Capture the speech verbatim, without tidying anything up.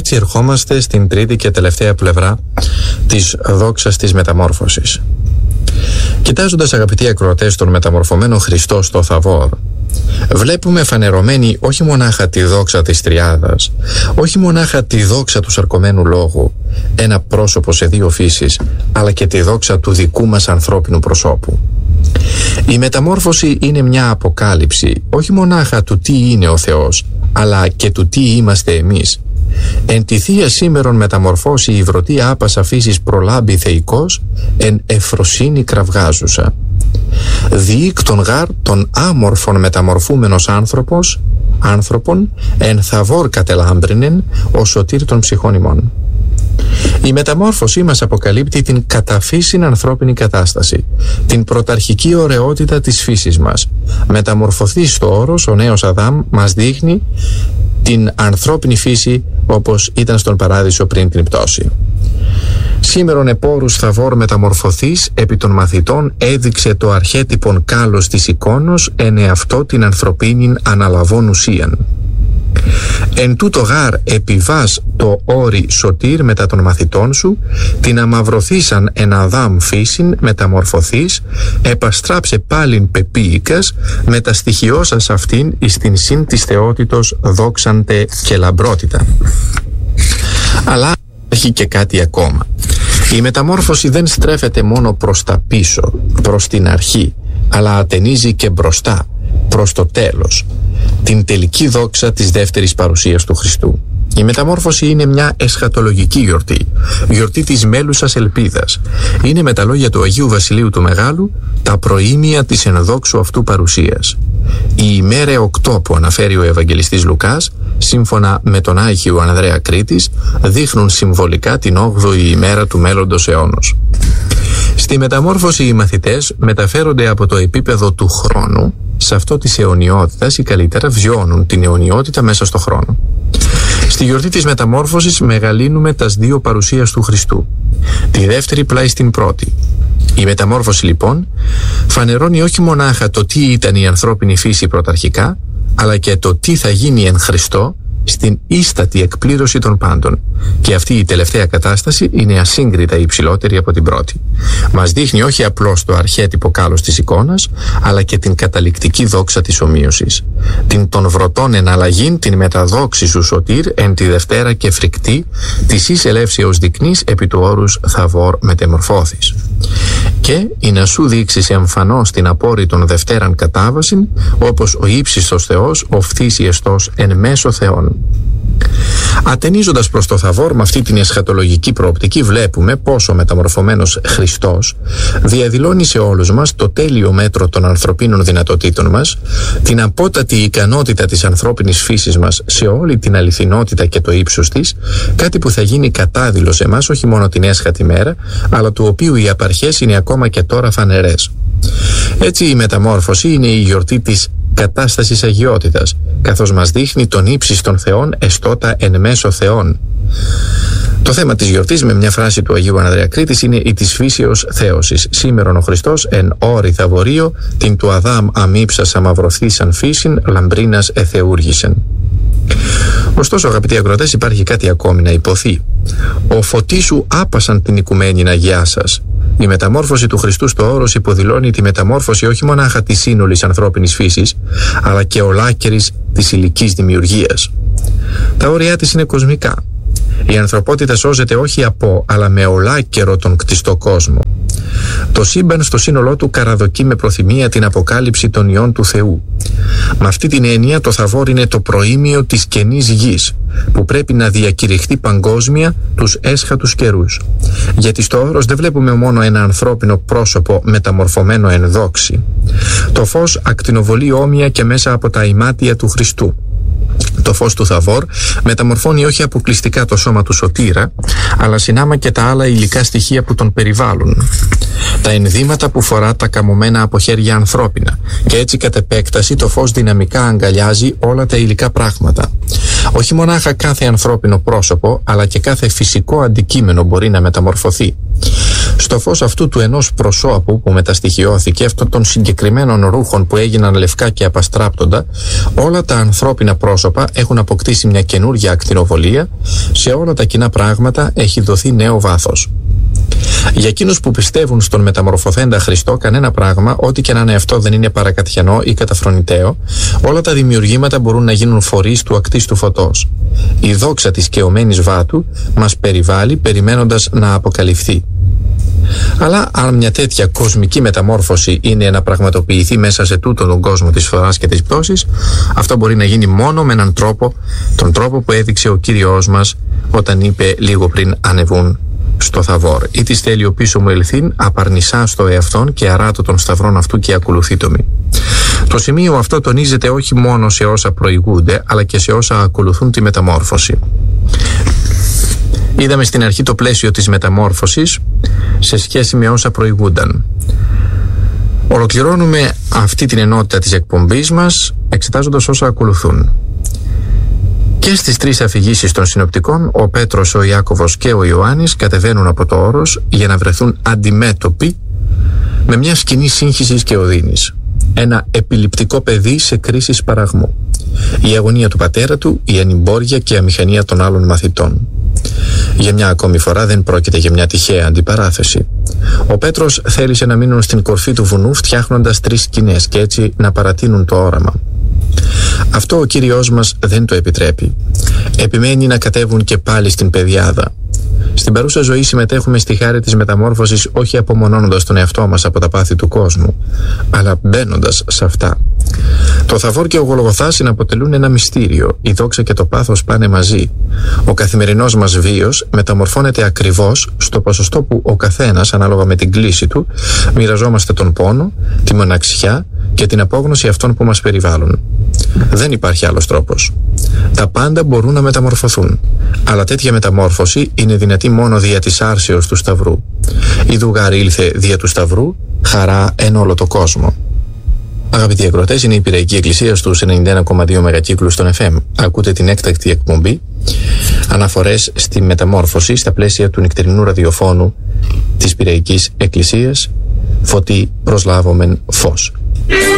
έτσι ερχόμαστε στην τρίτη και τελευταία πλευρά της δόξας της μεταμόρφωσης. Κοιτάζοντας, αγαπητοί ακροατές, τον μεταμορφωμένο Χριστό στο Θαβόρ, βλέπουμε φανερωμένη όχι μονάχα τη δόξα της Τριάδας, όχι μονάχα τη δόξα του σαρκωμένου λόγου, ένα πρόσωπο σε δύο φύσεις, αλλά και τη δόξα του δικού μας ανθρώπινου προσώπου. Η μεταμόρφωση είναι μια αποκάλυψη όχι μονάχα του τι είναι ο Θεός, αλλά και του τι είμαστε εμείς. Εν τη Θεία σήμερον μεταμορφώσει η βρωτή άπασα φύσης προλάμπει θεϊκός, εν εφροσύνη κραυγάζουσα. Διήκτον γάρ των άμορφων μεταμορφούμενος άνθρωπος, άνθρωπον, εν θαβόρ κατελάμπρινεν, ο σωτήρ των ψυχών ημών. Η μεταμόρφωση μας αποκαλύπτει την καταφύσιν ανθρώπινη κατάσταση, την πρωταρχική ωραιότητα της φύσης μας. Μεταμορφωθεί στο όρος, ο νέος Αδάμ μας δείχνει την ανθρώπινη φύση όπως ήταν στον παράδεισο πριν την πτώση. Σήμερον επόρους Θαβόρ μεταμορφωθείς επί των μαθητών έδειξε το αρχέτυπον κάλος της εικόνος εν εαυτό την ανθρωπίνην αναλαβών ουσίαν. Εν τούτο γάρ επιβάς το όρι σωτήρ μετά των μαθητών σου, την αμαυρωθήσαν εν Αδάμ φύσιν μεταμορφωθείς, επαστράψε πάλιν πεποίηκας, μεταστοιχειώσας αυτήν εις την συν της θεότητος δόξαντε και λαμπρότητα. Αλλά έχει και κάτι ακόμα. Η μεταμόρφωση δεν στρέφεται μόνο προς τα πίσω, προς την αρχή, αλλά ατενίζει και μπροστά, προς το τέλος, την τελική δόξα της δεύτερης παρουσίας του Χριστού. Η μεταμόρφωση είναι μια εσχατολογική γιορτή, γιορτή της μέλουσας ελπίδας. Είναι με τα λόγια του Αγίου Βασιλείου του Μεγάλου τα προήμια της ενδόξου αυτού παρουσίας. Η ημέρα οκτώ που αναφέρει ο Ευαγγελιστής Λουκάς, σύμφωνα με τον Άγιο Ανδρέα Κρήτης, δείχνουν συμβολικά την όγδοη ημέρα του μέλλοντος αιώνος. Στη μεταμόρφωση οι μαθητές μεταφέρονται από το επίπεδο του χρόνου σε αυτό της αιωνιότητας ή καλύτερα βιώνουν την αιωνιότητα μέσα στο χρόνο. Στη γιορτή της μεταμόρφωσης μεγαλύνουμε τας δύο παρουσίας του Χριστού, τη δεύτερη πλάι στην πρώτη. Η μεταμόρφωση λοιπόν φανερώνει όχι μονάχα το τι ήταν η ανθρώπινη φύση πρωταρχικά, αλλά και το τι θα γίνει εν Χριστώ στην ίστατη εκπλήρωση των πάντων. Και αυτή η τελευταία κατάσταση είναι ασύγκριτα υψηλότερη από την πρώτη. Μας δείχνει όχι απλώς το αρχέτυπο κάλος της εικόνας, αλλά και την καταληκτική δόξα της ομοίωσης. Την των βρωτών εναλλαγήν, την μεταδόξη σου σωτήρ, εν τη Δευτέρα και φρικτή, της εις ελεύσεως δεικνής επί του όρους Θαβόρ μετεμορφώθης. Και η να σου δείξεις εμφανώς την απόρριτον Δευτέραν κατάβασιν, όπως ο ύψιστος Θεός οφθήσει εστός εν μέσω Θεών. Ατενίζοντας προς το Θαβόρ με αυτή την εσχατολογική προοπτική, βλέπουμε πόσο ο μεταμορφωμένος Χριστός διαδηλώνει σε όλους μας το τέλειο μέτρο των ανθρωπίνων δυνατοτήτων μας, την απότατη ικανότητα της ανθρώπινης φύσης μας σε όλη την αληθινότητα και το ύψος της, κάτι που θα γίνει κατάδειλο σε εμάς όχι μόνο την έσχατη μέρα, αλλά του οποίου οι απαρχές είναι ακόμα και τώρα φανερές. Έτσι η μεταμόρφωση είναι η γιορτή της κατάστασης αγιότητας, καθώς μας δείχνει τον ύψιστον Θεόν εστότα εν μέσω Θεών. Το θέμα της γιορτής, με μια φράση του Αγίου Ανδρέα Κρήτης, είναι η της φύσεως θέωσης. Σήμερον ο Χριστός εν όρη θαβορείο, την του Αδάμ αμύψας αμαυρωθήσαν φύσιν, λαμπρίνας εθεούργησεν. Ωστόσο, αγαπητοί ακροατές, υπάρχει κάτι ακόμη να υποθεί. Ο φωτίσου άπασαν την οικουμένην αγιά σας. Η μεταμόρφωση του Χριστού στο όρος υποδηλώνει τη μεταμόρφωση όχι μονάχα της σύνολης ανθρώπινης φύσης, αλλά και ολάκερης της υλικής δημιουργίας. Τα όρια της είναι κοσμικά. Η ανθρωπότητα σώζεται όχι από, αλλά με ολάκερο τον κτιστό κόσμο. Το σύμπαν στο σύνολό του καραδοκεί με προθυμία την αποκάλυψη των ιών του Θεού. Με αυτή την έννοια το Θαβόρ είναι το προήμιο της καινής γης, που πρέπει να διακηρυχθεί παγκόσμια τους έσχατους καιρούς. Γιατί στο όρος δεν βλέπουμε μόνο ένα ανθρώπινο πρόσωπο μεταμορφωμένο εν δόξη. Το φως ακτινοβολεί όμοια και μέσα από τα ημάτια του Χριστού. Το φως του Θαβόρ μεταμορφώνει όχι αποκλειστικά το σώμα του σωτήρα, αλλά συνάμα και τα άλλα υλικά στοιχεία που τον περιβάλλουν. Τα ενδύματα που φορά τα καμωμένα από χέρια ανθρώπινα, και έτσι κατ' επέκταση το φως δυναμικά αγκαλιάζει όλα τα υλικά πράγματα. Όχι μονάχα κάθε ανθρώπινο πρόσωπο, αλλά και κάθε φυσικό αντικείμενο μπορεί να μεταμορφωθεί. Στο φως αυτού του ενός προσώπου που μεταστοιχειώθηκε, αυτών των συγκεκριμένων ρούχων που έγιναν λευκά και απαστράπτοντα, όλα τα ανθρώπινα πρόσωπα έχουν αποκτήσει μια καινούργια ακτινοβολία, σε όλα τα κοινά πράγματα έχει δοθεί νέο βάθος. Για εκείνους που πιστεύουν στον μεταμορφωθέντα Χριστό, κανένα πράγμα, ό,τι και να είναι αυτό, δεν είναι παρακατιανό ή καταφρονηταίο. Όλα τα δημιουργήματα μπορούν να γίνουν φορείς του ακτίστου φωτός. Η δόξα της καιωμένης βάτου μας περιβάλλει, περιμένοντας να αποκαλυφθεί. Αλλά αν μια τέτοια κοσμική μεταμόρφωση είναι να πραγματοποιηθεί μέσα σε τούτο τον κόσμο της φθοράς και της πτώσης, αυτό μπορεί να γίνει μόνο με έναν τρόπο, τον τρόπο που έδειξε ο Κύριος μας όταν είπε λίγο πριν ανεβούν στο Θαβόρ. Ή της θέλει ο πίσω μου ελθύν, απαρνησά στο εαυτόν και αράτω των σταυρών αυτού και ακολουθείτο μη. Το σημείο αυτό τονίζεται όχι μόνο σε όσα προηγούνται, αλλά και σε όσα ακολουθούν τη μεταμόρφωση. Είδαμε στην αρχή το πλαίσιο της μεταμόρφωσης σε σχέση με όσα προηγούνταν. Ολοκληρώνουμε αυτή την ενότητα της εκπομπής μας εξετάζοντας όσα ακολουθούν. Και στις τρεις αφηγήσεις των συνοπτικών, ο Πέτρος, ο Ιάκωβος και ο Ιωάννης κατεβαίνουν από το όρος για να βρεθούν αντιμέτωποι με μια σκηνή σύγχυσης και οδύνης. Ένα επιληπτικό παιδί σε κρίση σπαραγμού. Η αγωνία του πατέρα του, η ανυμπόρια και η αμηχανία των άλλων μαθητών. Για μια ακόμη φορά δεν πρόκειται για μια τυχαία αντιπαράθεση. Ο Πέτρος θέλησε να μείνουν στην κορφή του βουνού φτιάχνοντας τρεις σκηνές και έτσι να παρατείνουν το όραμα. Αυτό ο Κύριος μας δεν το επιτρέπει. Επιμένει να κατέβουν και πάλι στην πεδιάδα. Στην παρούσα ζωή συμμετέχουμε στη χάρη της μεταμόρφωσης όχι απομονώνοντας τον εαυτό μας από τα πάθη του κόσμου, αλλά μπαίνοντας σε αυτά. Το Θαβόρ και ο Γολγοθά συναποτελούν ένα μυστήριο. Η δόξα και το πάθος πάνε μαζί. Ο καθημερινός μας βίος μεταμορφώνεται ακριβώς στο ποσοστό που ο καθένας, ανάλογα με την κλίση του, μοιραζόμαστε τον πόνο, τη μοναξιά και την απόγνωση αυτών που μας περιβάλλουν. Δεν υπάρχει άλλος τρόπος. Τα πάντα μπορούν να μεταμορφωθούν, αλλά τέτοια μεταμόρφωση είναι δυνατή μόνο δια της άρσεως του Σταυρού. Η Δουγάρ ήλθε δια του Σταυρού, χαρά εν όλο το κόσμο. Αγαπητοί ακροατές, είναι η Πειραϊκή Εκκλησία στους ενενήντα ένα κόμμα δύο μεγακύκλους στον εφ εμ. Ακούτε την έκτακτη εκπομπή αναφορές στη μεταμόρφωση στα πλαίσια του νυχτερινού ραδιοφώνου της Πειραϊκής Εκκλησίας. Φωτί προσλάβομεν φως.